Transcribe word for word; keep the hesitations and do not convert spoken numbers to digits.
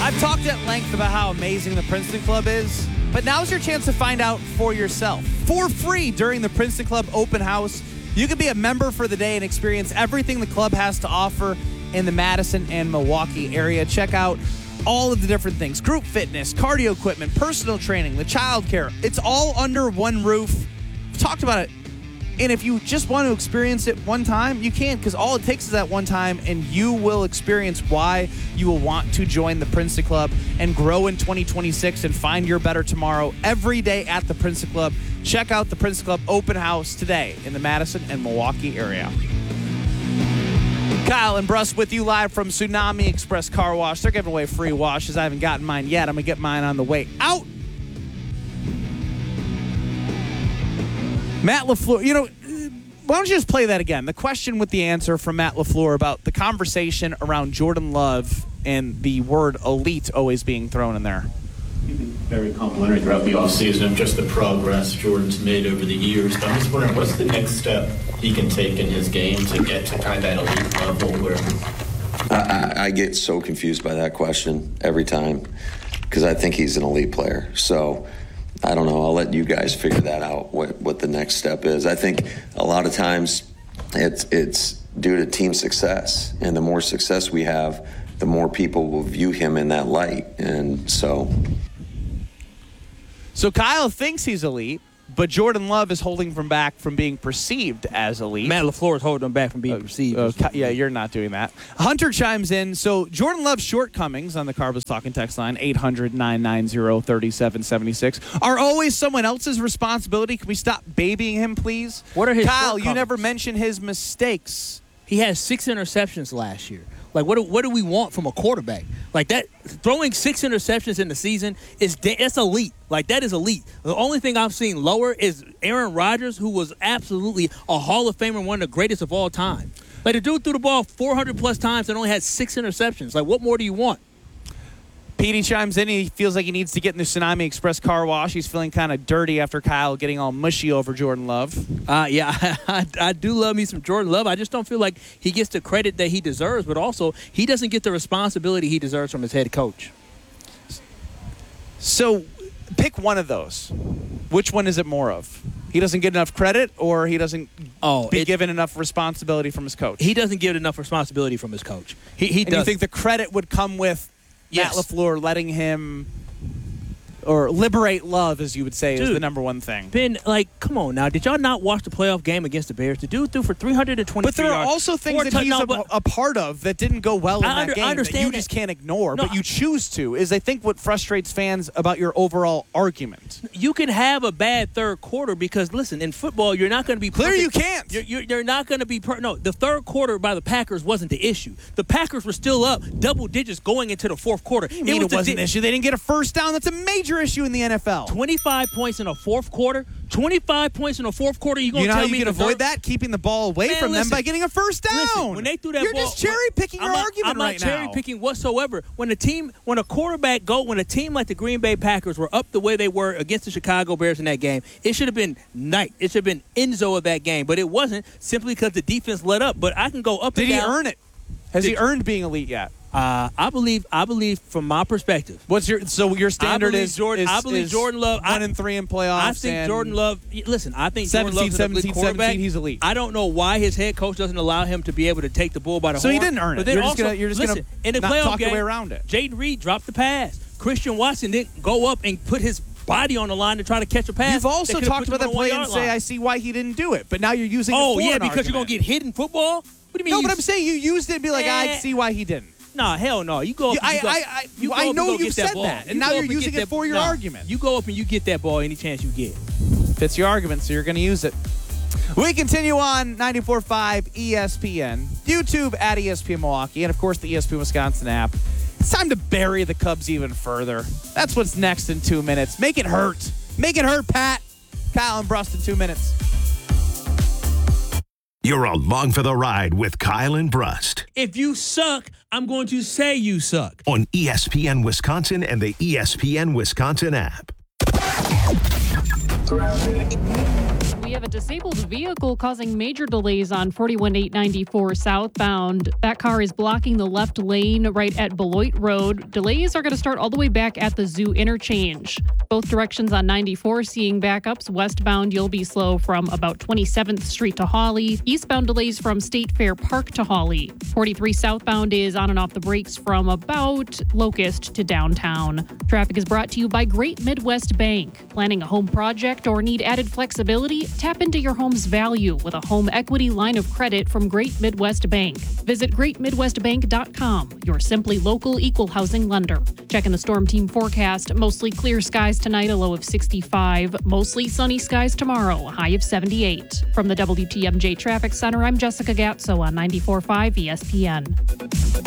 I've talked at length about how amazing the Princeton Club is, but now's your chance to find out for yourself. For free during the Princeton Club open house, you can be a member for the day and experience everything the club has to offer in the Madison and Milwaukee area. Check out all of the different things: group fitness, cardio equipment, personal training, the child care. It's all under one roof. We've talked about it. And if you just want to experience it one time, you can, because all it takes is that one time, and you will experience why you will want to join the Princeton Club and grow in twenty twenty-six and find your better tomorrow every day at the Princeton Club. Check out the Princeton Club open house today in the Madison and Milwaukee area. Kyle and Bruss with you live from Tsunami Express Car Wash. They're giving away free washes. I haven't gotten mine yet. I'm going to get mine on the way out. Matt LaFleur, you know, why don't you just play that again? The question with the answer from Matt LaFleur about the conversation around Jordan Love and the word elite always being thrown in there. You've been very complimentary throughout the offseason of just the progress Jordan's made over the years. But I'm just wondering, what's the next step he can take in his game to get to kind of that elite level where... I, I get so confused by that question every time because I think he's an elite player. So... I don't know. I'll let you guys figure that out, what, what the next step is. I think a lot of times it's it's due to team success. And the more success we have, the more people will view him in that light. And so... So Kyle thinks he's elite, but Jordan Love is holding him back from being perceived as elite. Matt LaFleur is holding him back from being uh, perceived. Uh, yeah, you're not doing that. Hunter chimes in. So Jordan Love's shortcomings on the Carbos Talking text line, eight hundred, nine nine zero, three seven seven six, are always someone else's responsibility. Can we stop babying him, please? What are his Kyle, you never mention his mistakes. He had six interceptions last year. Like, what do, what do we want from a quarterback? Like, that, throwing six interceptions in the season, is that's elite. Like, that is elite. The only thing I've seen lower is Aaron Rodgers, who was absolutely a Hall of Famer, one of the greatest of all time. Like, the dude threw the ball four hundred plus times and only had six interceptions. Like, what more do you want? Petey chimes in. He feels like he needs to get in the Tsunami Express car wash. He's feeling kind of dirty after Kyle getting all mushy over Jordan Love. Uh, yeah, I, I, I do love me some Jordan Love. I just don't feel like he gets the credit that he deserves, but also he doesn't get the responsibility he deserves from his head coach. So pick one of those. Which one is it more of? He doesn't get enough credit, or he doesn't oh, be it, given enough responsibility from his coach? He doesn't get enough responsibility from his coach. He, he and does. You think the credit would come with Yes. Matt LaFleur letting him, or liberate Love, as you would say, Dude, is the number one thing. Ben, like, come on now. Did y'all not watch the playoff game against the Bears? The dude threw for three hundred twenty-three yards. But there are yards, also things that t- he's no, a, but, a part of that didn't go well in I that under, game I understand that you that. just can't ignore, No, but you choose to, is I think what frustrates fans about your overall argument. You can have a bad third quarter because, listen, in football, you're not going to be Clear perfect. you can't. You're, you're, you're not going to be per- – no, the third quarter by the Packers wasn't the issue. The Packers were still up double digits going into the fourth quarter. You mean it, it wasn't di- an issue? They didn't get a first down. That's a major issue in the N F L. twenty-five points in a fourth quarter. twenty-five points in a fourth quarter. You, you know tell how you me can avoid third? that? Keeping the ball away Man, from listen, them by getting a first down. Listen, when they threw that You're ball, just cherry picking your not, argument I'm not right cherry now. picking whatsoever. When a team, when a quarterback go, when a team like the Green Bay Packers were up the way they were against the Chicago Bears in that game, it should have been night. It should have been Enzo of that game, but it wasn't simply because the defense let up. But I can go up Did and down. Did he earn it? Has Did, he earned being elite yet? Uh, I believe. I believe from my perspective. What's your so your standard is Jordan? Is, I believe is Jordan Love. One I, and three in playoffs. I think Jordan Love. Listen, I think Jordan Love's an elite quarterback. seventeen, he's elite. I don't know why his head coach doesn't allow him to be able to take the bull by the so horn. So he didn't earn it. But then you're also, just gonna, you're just listen, gonna in the not playoff talk game, your way around it. Jaden Reed dropped the pass. Christian Watson didn't go up and put his body on the line to try to catch a pass. You've also talked about the play and say, line. I see why he didn't do it. But now you're using oh, it for yeah, an because argument. you're going to get hit in football? What do you mean? No, you but I'm saying you used it and be like, eh, I see why he didn't. Nah, hell no. You go up. You, and you I, go, I, I, you go I up know and go you've get that said ball. that, and you now you're and using get it that, for your nah, argument. You go up and you get that ball any chance you get. Fits your argument, so you're going to use it. We continue on ninety-four point five E S P N, YouTube at E S P N Milwaukee, and, of course, the E S P N Wisconsin app. It's time to bury the Cubs even further. That's what's next in two minutes. Make it hurt. Make it hurt, Pat. Kyle and Brust in two minutes. You're along for the ride with Kyle and Brust. If you suck, I'm going to say you suck. On E S P N Wisconsin and the E S P N Wisconsin app. We have a disabled vehicle causing major delays on forty-one eight ninety-four southbound. That car is blocking the left lane right at Beloit Road. Delays are going to start all the way back at the Zoo interchange. Both directions on ninety-four seeing backups. Westbound, you'll be slow from about twenty-seventh Street to Hawley. Eastbound delays from State Fair Park to Hawley. forty-three southbound is on and off the brakes from about Locust to downtown. Traffic is brought to you by Great Midwest Bank. Planning a home project or need added flexibility? Tap into your home's value with a home equity line of credit from Great Midwest Bank. Visit great midwest bank dot com, your simply local equal housing lender. Checking the Storm Team forecast. Mostly clear skies tonight, a low of sixty-five. Mostly sunny skies tomorrow, a high of seventy-eight. From the W T M J Traffic Center, I'm Jessica Gatso on ninety-four point five E S P N.